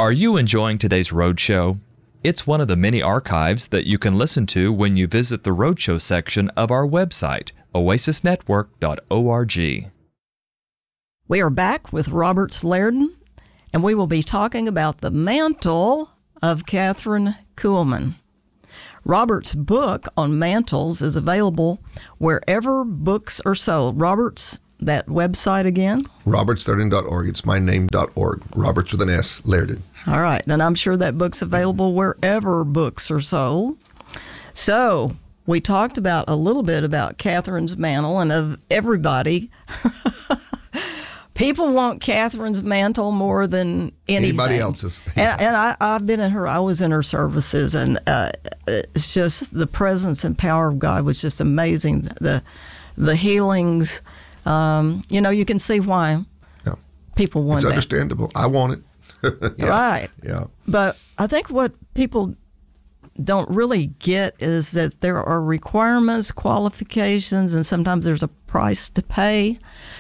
Are you enjoying today's Roadshow? It's one of the many archives that you can listen to when you visit the Roadshow section of our website, oasisnetwork.org. We are back with Robert Slayden, and we will be talking about the mantle of Kathryn Kuhlman. Robert's book on mantles is available wherever books are sold. Robert's, that website again? robertsleyden.org. It's my name.org. Roberts with an S, Leyden. All right, and I'm sure that book's available wherever books are sold. So we talked about a little bit about Kathryn's mantle, and of everybody, people want Kathryn's mantle more than anything. Anybody else's. And I've been in her, I was in her services, and it's just the presence and power of God was just amazing. The healings, you can see why people want it's that. It's understandable. I want it. Yeah. Right. Yeah. But I think what people don't really get is that there are requirements, qualifications, and sometimes there's a price to pay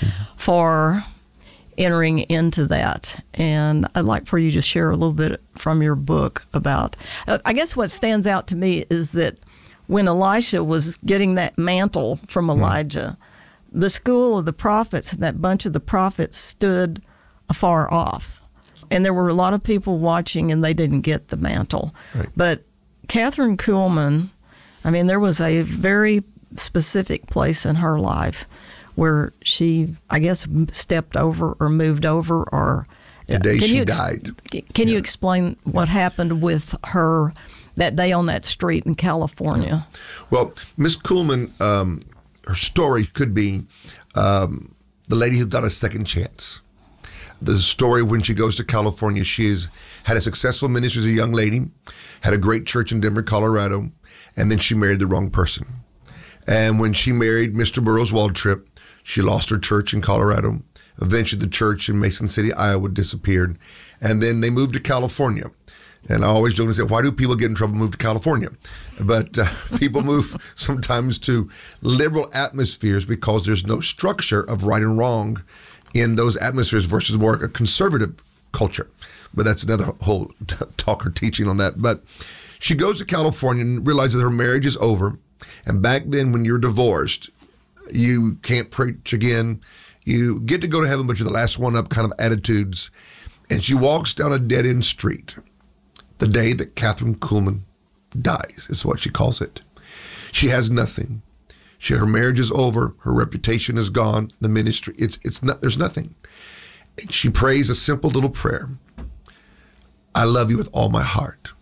for entering into that. And I'd like for you to share a little bit from your book about, I guess what stands out to me is that when Elisha was getting that mantle from Elijah, the school of the prophets and that bunch of the prophets stood afar off. And there were a lot of people watching, and they didn't get the mantle. Right. But Kathryn Kuhlman, there was a very specific place in her life where she, I guess, stepped over or moved over, or the day she died. Can you explain what happened with her that day on that street in California? Well, Miss Kuhlman, her story could be the lady who got a second chance. The story when she goes to California, she has had a successful ministry as a young lady, had a great church in Denver, Colorado, and then she married the wrong person. And when she married Mr. Burroughs Waltrip, she lost her church in Colorado. Eventually the church in Mason City, Iowa disappeared. And then they moved to California. And I always joke and say, why do people get in trouble and move to California? But people move sometimes to liberal atmospheres because there's no structure of right and wrong in those atmospheres versus more a conservative culture. But that's another whole talk or teaching on that. But she goes to California and realizes her marriage is over. And back then when you're divorced, you can't preach again. You get to go to heaven, but you're the last one up kind of attitudes. And she walks down a dead-end street the day that Kathryn Kuhlman dies, is what she calls it. She has nothing. Her marriage is over. Her reputation is gone. The ministry, it's not. There's nothing. And she prays a simple little prayer. I love you with all my heart.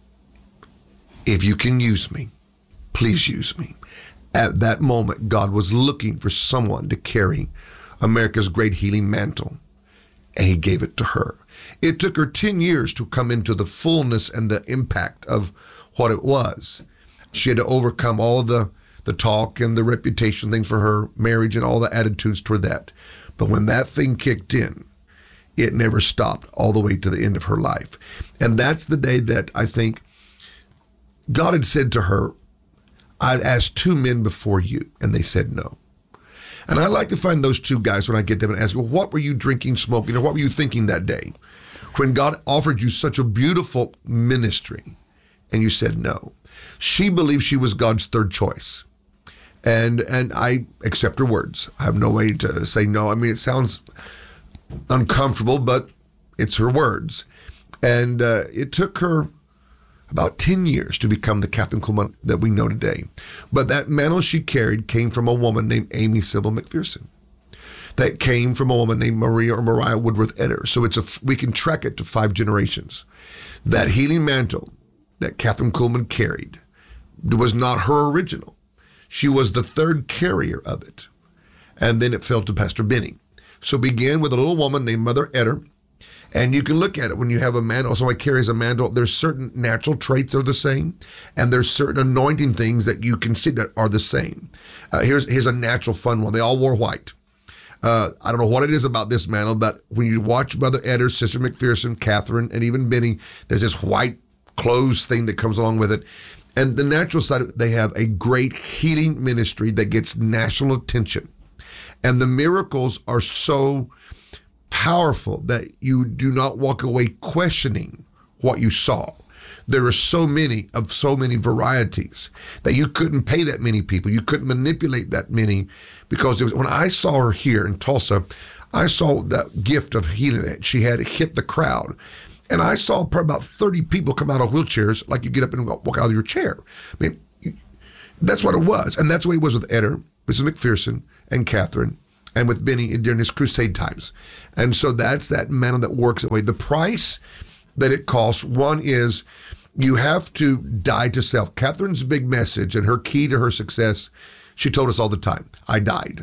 If you can use me, please use me. At that moment, God was looking for someone to carry America's great healing mantle, and he gave it to her. It took her 10 years to come into the fullness and the impact of what it was. She had to overcome all the talk and the reputation things for her marriage and all the attitudes toward that. But when that thing kicked in, it never stopped all the way to the end of her life. And that's the day that I think God had said to her, I asked two men before you, and they said no. And I like to find those two guys when I get them and ask, well, what were you drinking, smoking, or what were you thinking that day when God offered you such a beautiful ministry and you said no? She believed she was God's third choice. And I accept her words. I have no way to say no. It sounds uncomfortable, but it's her words. And it took her about 10 years to become the Kathryn Kuhlman that we know today. But that mantle she carried came from a woman named Amy Sybil McPherson. That came from a woman named Maria or Mariah Woodworth Eder. So we can track it to 5 generations. That healing mantle that Kathryn Kuhlman carried was not her original. She was the third carrier of it. And then it fell to Pastor Benny. So it began with a little woman named Mother Eder. And you can look at it when you have a mantle, somebody carries a mantle, there's certain natural traits that are the same, and there's certain anointing things that you can see that are the same. Here's a natural fun one. They all wore white. I don't know what it is about this mantle, but when you watch Mother Eder, Sister McPherson, Kathryn, and even Benny, there's this white clothes thing that comes along with it. And the natural side of it, they have a great healing ministry that gets national attention. And the miracles are so powerful that you do not walk away questioning what you saw. There are so many varieties that you couldn't pay that many people. You couldn't manipulate that many, because when I saw her here in Tulsa, I saw that gift of healing that she had hit the crowd. And I saw probably about 30 people come out of wheelchairs like you get up and walk out of your chair. I mean, that's what it was. And that's the way it was with Eder, Mrs. McPherson, and Catherine, and with Benny during his crusade times. And so that's that mantle that works that way. The price that it costs, one is you have to die to self. Catherine's big message and her key to her success, she told us all the time, I died.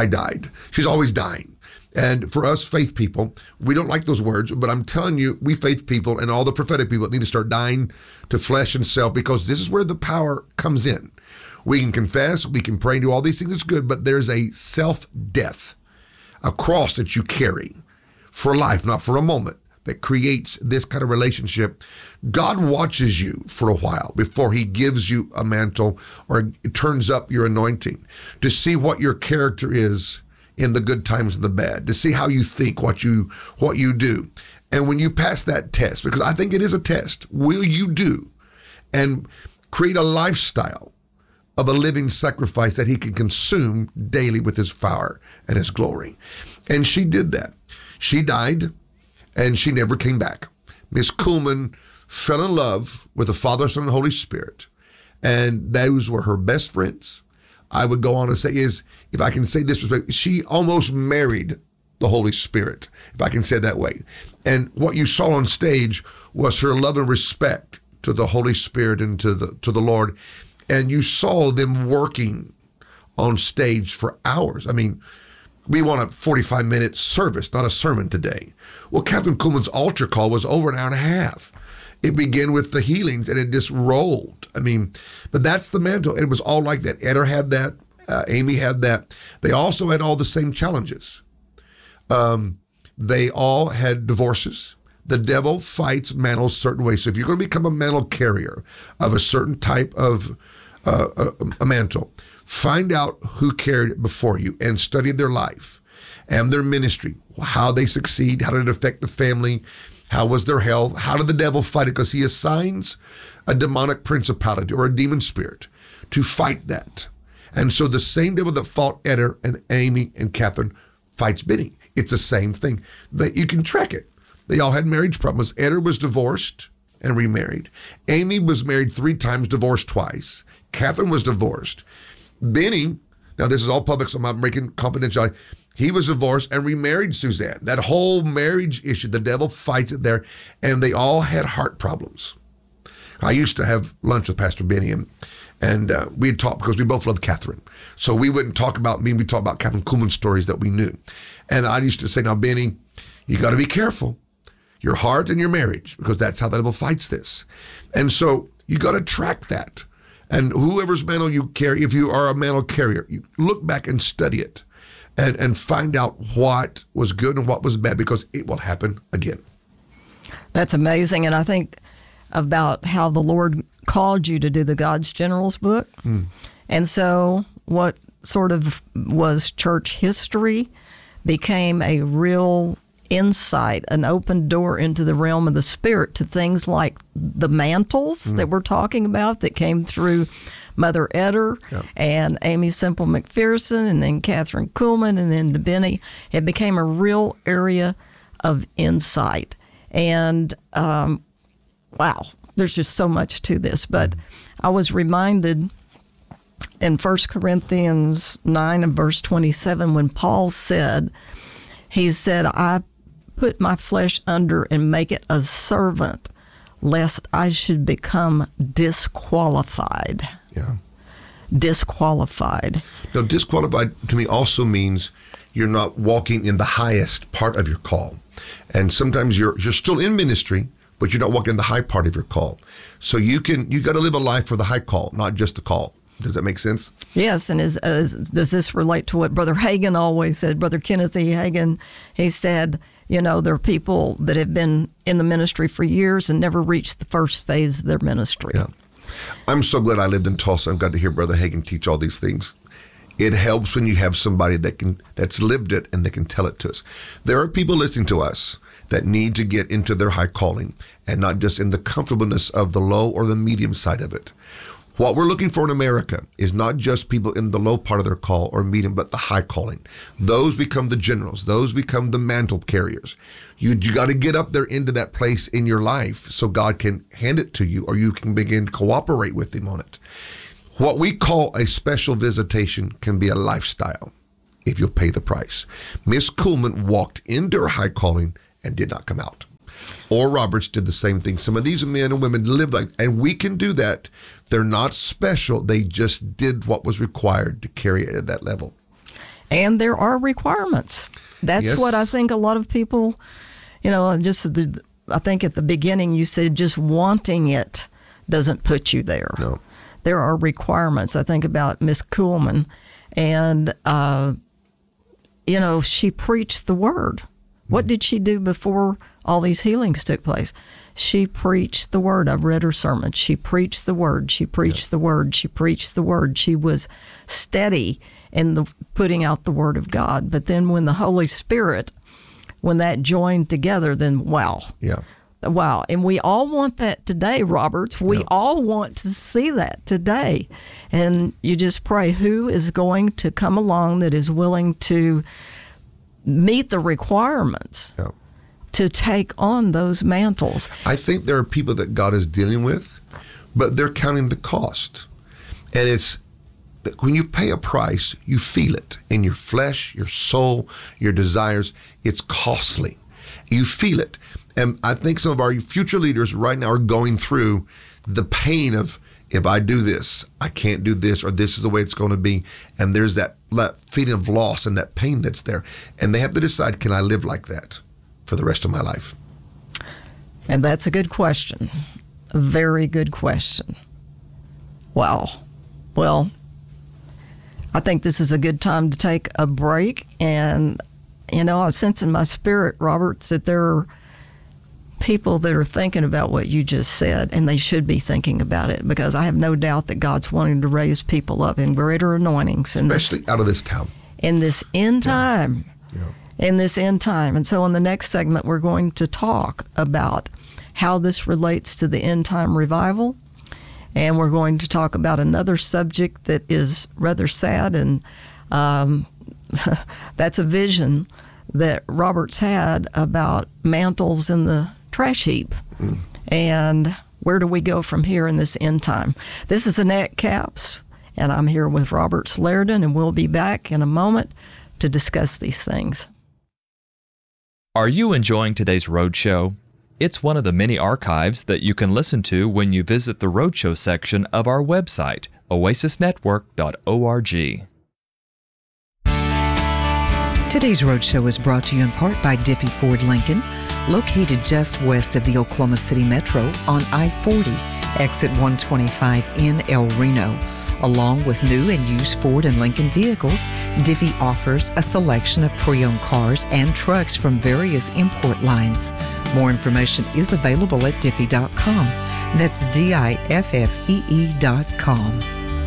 She's always dying. And for us faith people, we don't like those words, but I'm telling you, we faith people and all the prophetic people need to start dying to flesh and self, because this is where the power comes in. We can confess, we can pray and do all these things, it's good, but there's a self-death, a cross that you carry for life, not for a moment, that creates this kind of relationship. God watches you for a while before he gives you a mantle or turns up your anointing to see what your character is in the good times and the bad, to see how you think, what you do. And when you pass that test, because I think it is a test, will you do and create a lifestyle of a living sacrifice that he can consume daily with his fire and his glory? And she did that. She died and she never came back. Miss Kuhlman fell in love with the Father, Son, and Holy Spirit. And those were her best friends. I would go on to say is, if I can say this, she almost married the Holy Spirit, if I can say it that way. And what you saw on stage was her love and respect to the Holy Spirit and to the Lord. And you saw them working on stage for hours. I mean, we want a 45-minute service, not a sermon today. Well, Catherine Kuhlman's altar call was over an hour and a half. It began with the healings and it just rolled. I mean, but that's the mantle. It was all like that. Eder had that. Amy had that. They also had all the same challenges. They all had divorces. The devil fights mantles certain ways. So if you're going to become a mantle carrier of a certain type of a mantle, find out who carried it before you and study their life and their ministry, how they succeed, how did it affect the family, how was their health, how did the devil fight it? Because he assigns a demonic principality or a demon spirit to fight that. And so the same devil that fought Eder and Amy and Catherine fights Benny. It's the same thing. You can track it. They all had marriage problems. Eder was divorced and remarried. Amy was married 3 times, divorced twice. Catherine was divorced. Benny, now this is all public, so I'm not breaking confidentiality. He was divorced and remarried Suzanne. That whole marriage issue, the devil fights it there, and they all had heart problems. I used to have lunch with Pastor Benny, and we'd talk because we both loved Catherine. So we wouldn't talk about me, we'd talk about Catherine Kuhlman stories that we knew. And I used to say, now, Benny, you got to be careful. Your heart and your marriage, because that's how the devil fights this. And so you got to track that. And whoever's mantle you carry, if you are a mantle carrier, you look back and study it and find out what was good and what was bad, because it will happen again. That's amazing. And I think about how the Lord called you to do the God's Generals book. And so what sort of was church history became a real insight, an open door into the realm of the spirit to things like the mantles that we're talking about that came through Mother Eder and Amy Semple McPherson and then Catherine Kuhlman and then to Benny. It became a real area of insight. And wow, there's just so much to this. But I was reminded in 1 Corinthians 9 and verse 27 when Paul said, he said, I put my flesh under and make it a servant, lest I should become disqualified. Yeah. Disqualified. Now, disqualified to me also means you're not walking in the highest part of your call. And sometimes you're still in ministry, but you're not walking in the high part of your call. So you got to live a life for the high call, not just the call. Does that make sense? Yes, and does this relate to what Brother Hagin always said? Brother Kenneth E. Hagin, he said, you know, there are people that have been in the ministry for years and never reached the first phase of their ministry. Yeah. I'm so glad I lived in Tulsa and got to hear Brother Hagin teach all these things. It helps when you have somebody that's lived it and they can tell it to us. There are people listening to us that need to get into their high calling and not just in the comfortableness of the low or the medium side of it. What we're looking for in America is not just people in the low part of their call or medium, but the high calling. Those become the generals. Those become the mantle carriers. You got to get up there into that place in your life so God can hand it to you, or you can begin to cooperate with him on it. What we call a special visitation can be a lifestyle if you'll pay the price. Miss Kuhlman walked into her high calling and did not come out. Oral Roberts did the same thing. Some of these men and women live like, and we can do that. They're not special. They just did what was required to carry it at that level. And there are requirements. That's what I think a lot of people, I think at the beginning you said just wanting it doesn't put you there. No. There are requirements. I think about Miss Kuhlman, and, she preached the word. What did she do before all these healings took place? She preached the word. I've read her sermon. She preached the word. She preached the word. She preached the word. She was steady in putting out the word of God. But then when the Holy Spirit, when that joined together, then wow. Yeah. Wow. And we all want that today, Roberts. We all want to see that today. And you just pray, who is going to come along that is willing to meet the requirements to take on those mantles? I think there are people that God is dealing with, but they're counting the cost. And it's when you pay a price, you feel it in your flesh, your soul, your desires. It's costly. You feel it. And I think some of our future leaders right now are going through the pain of, if I do this, I can't do this, or this is the way it's going to be. And there's that feeling of loss and that pain that's there. And they have to decide, can I live like that for the rest of my life? And that's a good question. A very good question. Wow. Well, I think this is a good time to take a break. And, I sense in my spirit, Roberts, that there are people that are thinking about what you just said, and they should be thinking about it, because I have no doubt that God's wanting to raise people up in greater anointings. Especially out of this town. In this end time. Yeah. In this end time. And so in the next segment, we're going to talk about how this relates to the end time revival. And we're going to talk about another subject that is rather sad, and that's a vision that Roberts had about mantles in the trash heap. And where do we go from here in this end time? This is Annette Capps, and I'm here with Roberts Liardon, and we'll be back in a moment to discuss these things. Are you enjoying today's Roadshow? It's one of the many archives that you can listen to when you visit the Roadshow section of our website, oasisnetwork.org. Today's Roadshow is brought to you in part by Diffie Ford Lincoln, located just west of the Oklahoma City Metro on I-40, exit 125 in El Reno. Along with new and used Ford and Lincoln vehicles, Diffie offers a selection of pre-owned cars and trucks from various import lines. More information is available at Diffie.com. That's DIFFEE.com.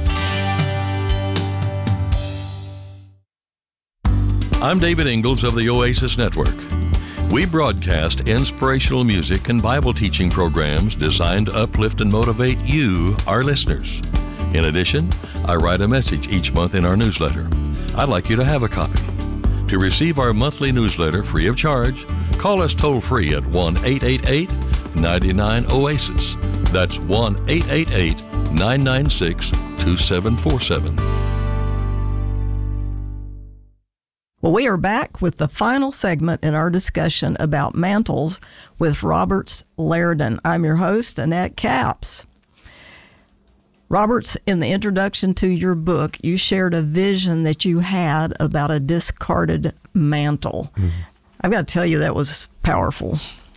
I'm David Ingalls of the Oasis Network. We broadcast inspirational music and Bible teaching programs designed to uplift and motivate you, our listeners. In addition, I write a message each month in our newsletter. I'd like you to have a copy. To receive our monthly newsletter free of charge, call us toll-free at 1-888-99-OASIS. That's 1-888-996-2747. Well, we are back with the final segment in our discussion about mantles with Roberts Liardon. I'm your host, Annette Capps. Roberts, in the introduction to your book, you shared a vision that you had about a discarded mantle. Mm-hmm. I've got to tell you, that was powerful.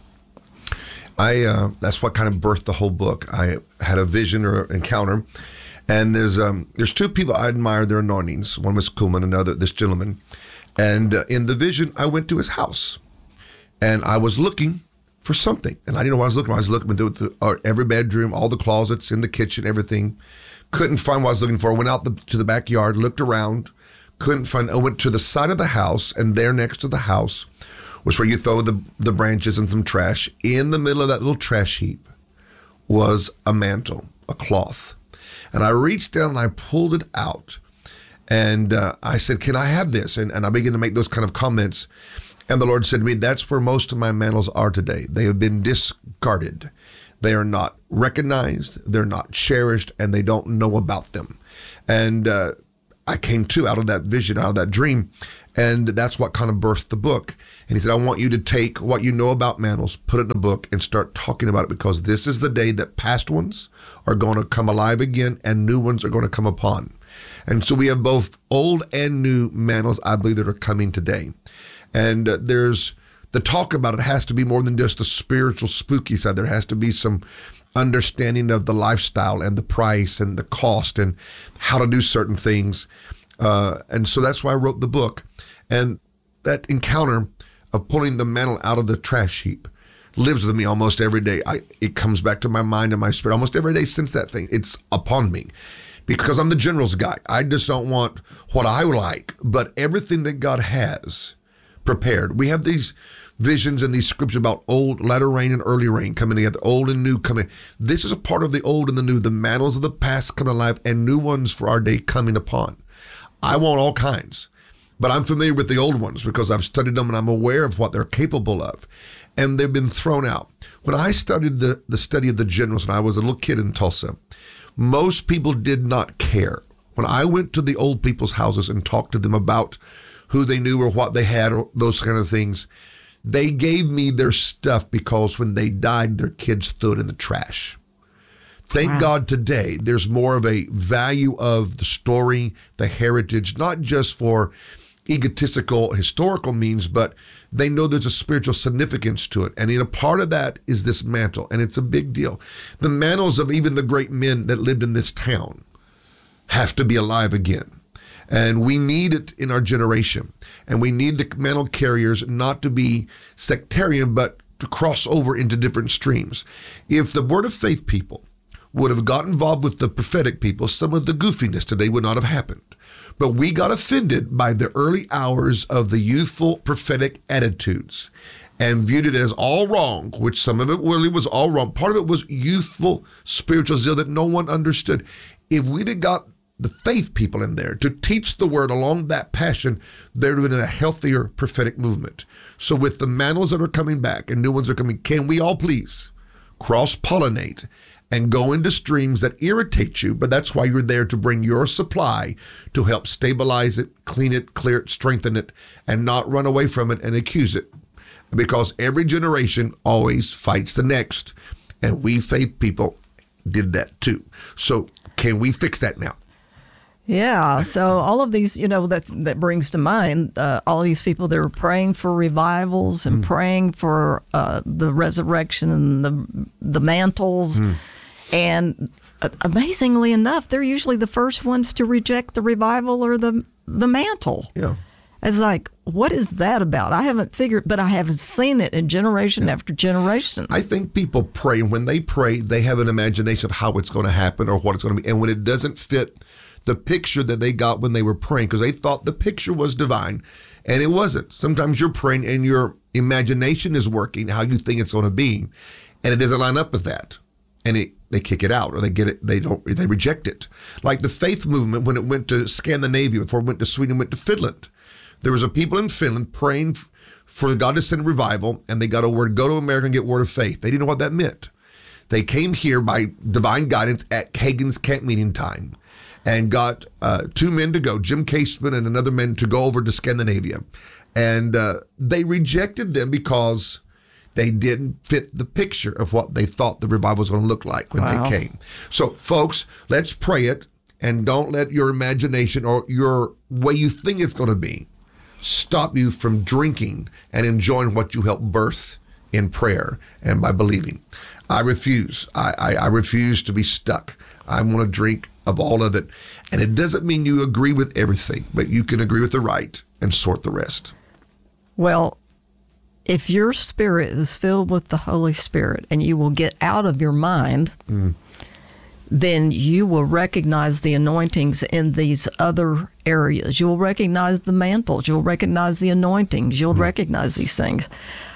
That's what kind of birthed the whole book. I had a vision or encounter, and there's two people I admire their anointings. One was Kuhlman, another this gentleman. And in the vision, I went to his house, and I was looking for something. And I didn't know what I was looking for. I was looking through every bedroom, all the closets, in the kitchen, everything. Couldn't find what I was looking for. Went out to the backyard, looked around, couldn't find. I went to the side of the house, and there next to the house was where you throw the branches and some trash. In the middle of that little trash heap was a mantle, a cloth. And I reached down and I pulled it out. And I said, can I have this? And I began to make those kind of comments. And the Lord said to me, that's where most of my mantles are today. They have been discarded. They are not recognized, they're not cherished, and they don't know about them. And I came out of that vision, out of that dream, and that's what kind of birthed the book. And he said, I want you to take what you know about mantles, put it in a book, and start talking about it, because this is the day that past ones are going to come alive again and new ones are going to come upon. And so we have both old and new mantles, I believe, that are coming today. And there's the talk about it has to be more than just the spiritual spooky side. There has to be some understanding of the lifestyle and the price and the cost and how to do certain things. And so that's why I wrote the book. And that encounter of pulling the mantle out of the trash heap lives with me almost every day. It comes back to my mind and my spirit almost every day since that thing. It's upon me because I'm the general's guy. I just don't want what I like, but everything that God has prepared. We have these visions and these scriptures about old, latter rain and early rain coming together, old and new coming. This is a part of the old and the new, the mantles of the past coming alive and new ones for our day coming upon. I want all kinds, but I'm familiar with the old ones because I've studied them and I'm aware of what they're capable of. And they've been thrown out. When I studied the study of the generals when I was a little kid in Tulsa, most people did not care. When I went to the old people's houses and talked to them about who they knew or what they had or those kind of things, they gave me their stuff because when they died, their kids threw it in the trash. Thank God today, there's more of a value of the story, the heritage, not just for egotistical historical means, but they know there's a spiritual significance to it. And in a part of that is this mantle, and it's a big deal. The mantles of even the great men that lived in this town have to be alive again. And we need it in our generation. And we need the mantle carriers not to be sectarian, but to cross over into different streams. If the Word of Faith people would have got involved with the prophetic people, some of the goofiness today would not have happened. But we got offended by the early hours of the youthful prophetic attitudes and viewed it as all wrong, which some of it really was all wrong. Part of it was youthful spiritual zeal that no one understood. If we'd have got the faith people in there to teach the word along that passion, there would have been a healthier prophetic movement. So with the mantles that are coming back and new ones are coming, can we all please cross-pollinate and go into streams that irritate you? But that's why you're there, to bring your supply to help stabilize it, clean it, clear it, strengthen it, and not run away from it and accuse it. Because every generation always fights the next. And we faith people did that too. So can we fix that now? Yeah, so all of these, that brings to mind all these people that are praying for revivals and praying for the resurrection and the mantles. And amazingly enough, they're usually the first ones to reject the revival or the mantle. Yeah. It's like, what is that about? I haven't figured, but I haven't seen it in generation after generation. I think people pray, and when they pray, they have an imagination of how it's going to happen or what it's going to be. And when it doesn't fit the picture that they got when they were praying, because they thought the picture was divine, and it wasn't. Sometimes you're praying and your imagination is working how you think it's going to be, and it doesn't line up with that. And they kick it out, or they get it, they reject it. Like the faith movement, when it went to Scandinavia, before it went to Sweden, went to Finland. There was a people in Finland praying for God to send revival, and they got a word, go to America and get word of faith. They didn't know what that meant. They came here by divine guidance at Hagen's camp meeting time and got two men to go, Jim Caseman and another man, to go over to Scandinavia. And they rejected them because they didn't fit the picture of what they thought the revival was going to look like when they came. So, folks, let's pray it, and don't let your imagination or your way you think it's going to be stop you from drinking and enjoying what you help birth in prayer and by believing. I refuse. I refuse to be stuck. I want to drink of all of it. And it doesn't mean you agree with everything, but you can agree with the right and sort the rest. Well, if your spirit is filled with the Holy Spirit and you will get out of your mind, then you will recognize the anointings in these other areas. You'll recognize the mantles. You'll recognize the anointings. You'll recognize these things.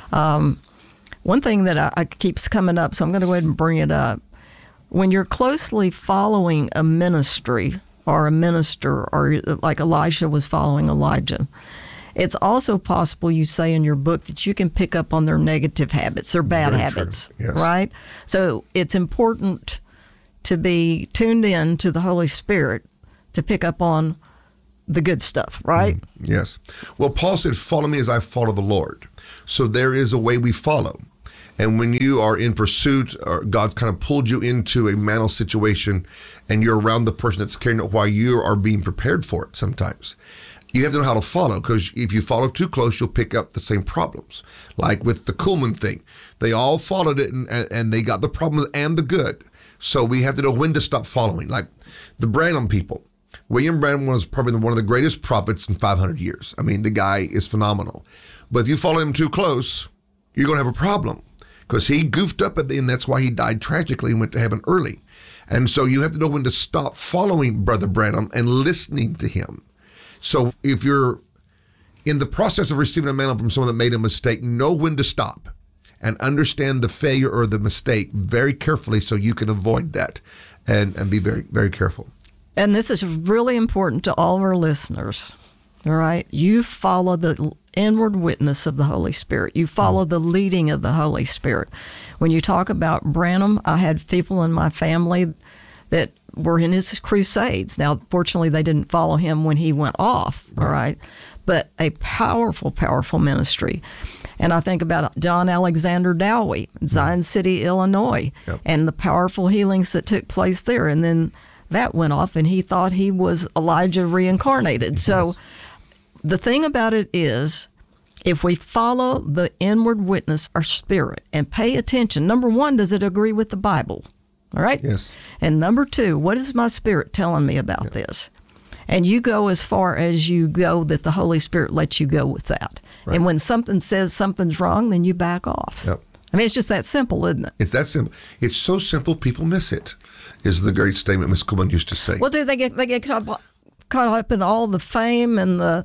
One thing that I keeps coming up, so I'm going to go ahead and bring it up. When you're closely following a ministry or a minister, or like Elisha was following Elijah, it's also possible, you say in your book, that you can pick up on their negative habits, their bad Very habits, true. Yes. right? So it's important to be tuned in to the Holy Spirit to pick up on the good stuff, right? Yes. Well, Paul said, follow me as I follow the Lord. So there is a way we follow. And when you are in pursuit, or God's kind of pulled you into a mantle situation, and you're around the person that's carrying it while you are being prepared for it sometimes, you have to know how to follow, because if you follow too close, you'll pick up the same problems. Like with the Kuhlman thing. They all followed it, and they got the problems and the good. So we have to know when to stop following. Like the Branham people. William Branham was probably one of the greatest prophets in 500 years. I mean, the guy is phenomenal. But if you follow him too close, you're going to have a problem. Because he goofed up at the end. That's why he died tragically and went to heaven early. And so you have to know when to stop following Brother Branham and listening to him. So if you're in the process of receiving a mantle from someone that made a mistake, know when to stop and understand the failure or the mistake very carefully so you can avoid that and be very, very careful. And this is really important to all of our listeners, all right? You follow the inward witness of the Holy Spirit. You follow the leading of the Holy Spirit. When you talk about Branham, I had people in my family that were in his crusades. Now, fortunately, they didn't follow him when he went off, all right? But a powerful, powerful ministry. And I think about John Alexander Dowie, Zion City, Illinois, and the powerful healings that took place there. And then that went off, and he thought he was Elijah reincarnated. So the thing about it is, if we follow the inward witness, our spirit, and pay attention, number one, does it agree with the Bible? All right? Yes. And number two, what is my spirit telling me about this? And you go as far as you go that the Holy Spirit lets you go with that. Right. And when something says something's wrong, then you back off. Yep. I mean, it's just that simple, isn't it? It's that simple. It's so simple, people miss it, is the great statement Miss Kuhlman used to say. Well, they get caught up in all the fame and the,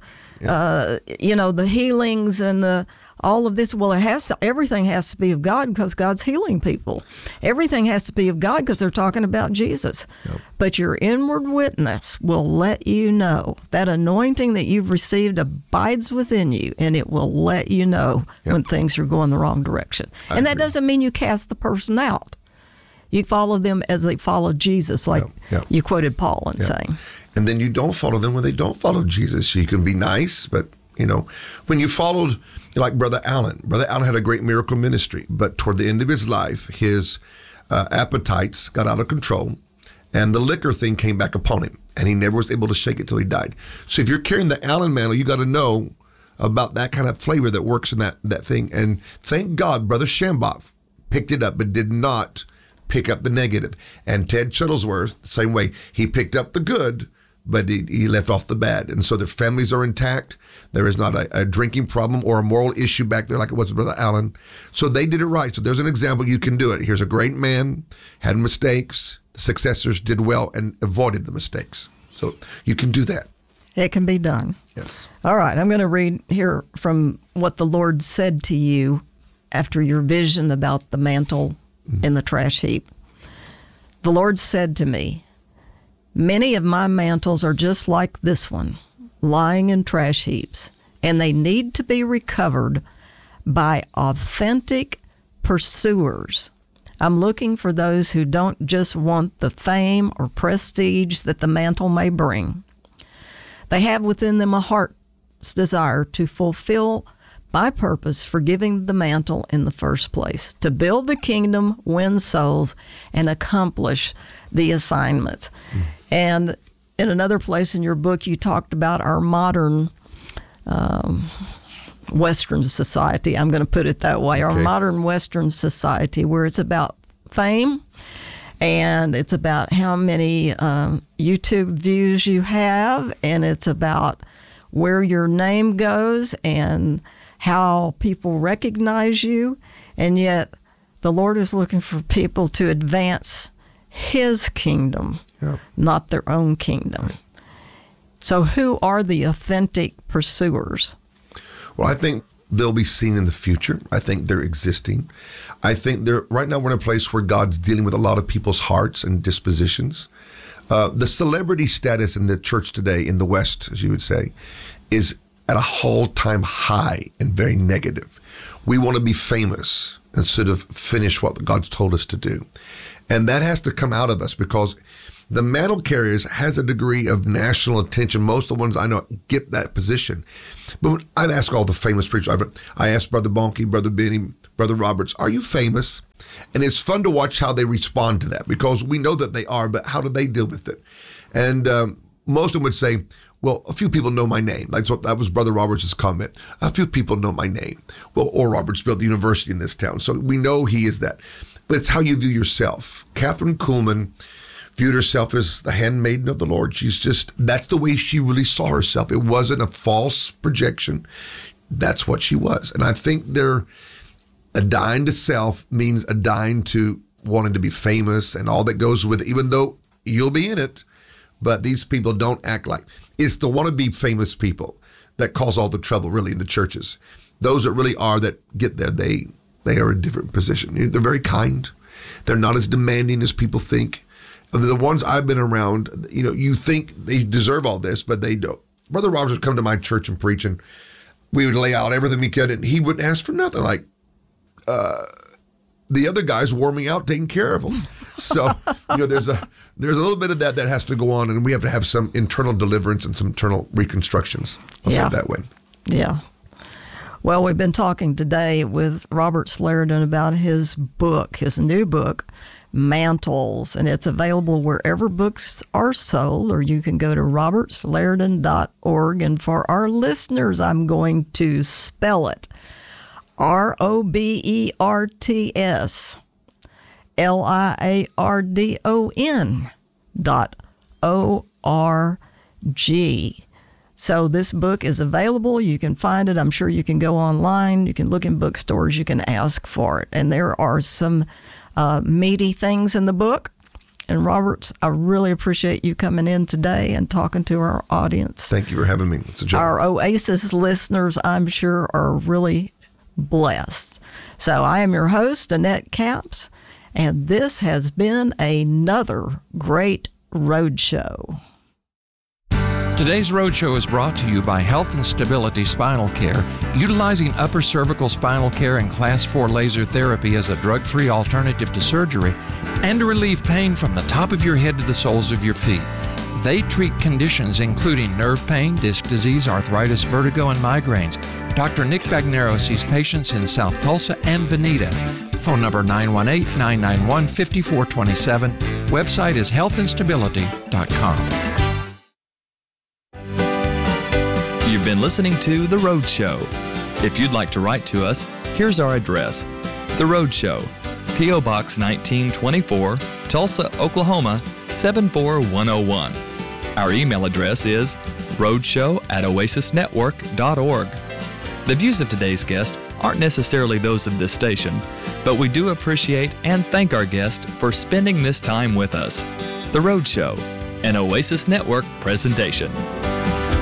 the healings and all of this. Well, everything has to be of God because God's healing people. Everything has to be of God because they're talking about Jesus. Yep. But your inward witness will let you know. That anointing that you've received abides within you, and it will let you know when things are going the wrong direction. And that doesn't mean you cast the person out. You follow them as they follow Jesus, like you quoted Paul in saying. And then you don't follow them when they don't follow Jesus. You can be nice, but, when you followed, like Brother Allen had a great miracle ministry, but toward the end of his life, his appetites got out of control, and the liquor thing came back upon him, and he never was able to shake it till he died. So if you're carrying the Allen mantle, you got to know about that kind of flavor that works in that thing. And thank God, Brother Shambach picked it up, but did not pick up the negative. And Ted Shuttlesworth, same way, he picked up the good, but he left off the bad. And so their families are intact. There is not a drinking problem or a moral issue back there like it was with Brother Allen. So they did it right. So there's an example. You can do it. Here's a great man, had mistakes. The successors did well and avoided the mistakes. So you can do that. It can be done. Yes. All right. I'm going to read here from what the Lord said to you after your vision about the mantle in the trash heap. The Lord said to me, many of my mantles are just like this one, lying in trash heaps, and they need to be recovered by authentic pursuers. I'm looking for those who don't just want the fame or prestige that the mantle may bring. They have within them a heart's desire to fulfill my purpose for giving the mantle in the first place, to build the kingdom, win souls, and accomplish the assignment. And in another place in your book, you talked about our modern Western society. I'm going to put it that way. Our modern Western society, where it's about fame and it's about how many YouTube views you have, and it's about where your name goes and how people recognize you. And yet the Lord is looking for people to advance His kingdom, not their own kingdom. So who are the authentic pursuers? Well, I think they'll be seen in the future. I think they're existing. I think right now we're in a place where God's dealing with a lot of people's hearts and dispositions. The celebrity status in the church today, in the West, as you would say, is at a all-time high and very negative. We want to be famous instead of finish what God's told us to do. And that has to come out of us, because the mantle carriers has a degree of national attention. Most of the ones I know get that position. But I'd ask all the famous preachers. I asked Brother Bonnke, Brother Benny, Brother Roberts, are you famous? And it's fun to watch how they respond to that, because we know that they are, but how do they deal with it? And most of them would say, well, a few people know my name. That was Brother Roberts' comment. A few people know my name. Well, Oral Roberts built the university in this town, so we know he is that. But it's how you view yourself. Kathryn Kuhlman viewed herself as the handmaiden of the Lord. That's the way she really saw herself. It wasn't a false projection. That's what she was. And I think a dying to self means a dying to wanting to be famous and all that goes with it, even though you'll be in it. But these people don't act like. It's the wannabe famous people that cause all the trouble, really, in the churches. Those that really are, that get there, they are a different position. They're very kind. They're not as demanding as people think. The ones I've been around, you think they deserve all this, but they don't. Brother Roberts would come to my church and preach, and we would lay out everything we could, and he wouldn't ask for nothing. Like, the other guys wore me out taking care of them. So, there's a little bit of that has to go on, and we have to have some internal deliverance and some internal reconstructions. I'll say it that way. Yeah. Well, we've been talking today with Robert Slaridon about his new book, Mantles, and it's available wherever books are sold, or you can go to robertslaridon.org. And for our listeners, I'm going to spell it. RobertSlaridon.org. So this book is available. You can find it. I'm sure you can go online. You can look in bookstores. You can ask for it. And there are some meaty things in the book. And Robert, I really appreciate you coming in today and talking to our audience. Thank you for having me. It's a joy. Our Oasis listeners, I'm sure, are really blessed. So I am your host, Annette Capps, and this has been another great Roadshow. Today's Roadshow is brought to you by Health and Stability Spinal Care, utilizing upper cervical spinal care and Class 4 laser therapy as a drug-free alternative to surgery, and to relieve pain from the top of your head to the soles of your feet. They treat conditions including nerve pain, disc disease, arthritis, vertigo, and migraines. Dr. Nick Bagnero sees patients in South Tulsa and Veneta. Phone number 918-991-5427. Website is healthandstability.com. You've been listening to The Road Show. If you'd like to write to us, here's our address. The Road Show, P.O. Box 1924, Tulsa, Oklahoma 74101. Our email address is roadshow@oasisnetwork.org. The views of today's guest aren't necessarily those of this station, but we do appreciate and thank our guest for spending this time with us. The Road Show, an Oasis Network presentation.